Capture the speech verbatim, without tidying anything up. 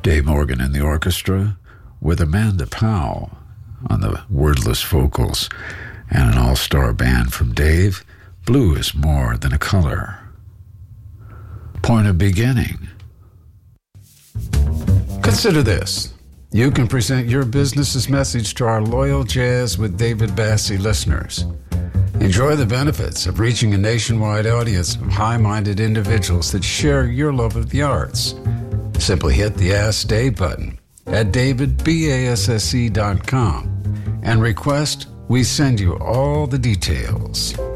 Dave Morgan in the orchestra, with Amanda Powell on the wordless vocals, and an all-star band from Dave. Blue is more than a color. Point of beginning. Consider this. You can present your business's message to our loyal Jazz with David Bassie listeners. Enjoy the benefits of reaching a nationwide audience of high-minded individuals that share your love of the arts. Simply hit the Ask Dave button at david basse dot com and request we send you all the details.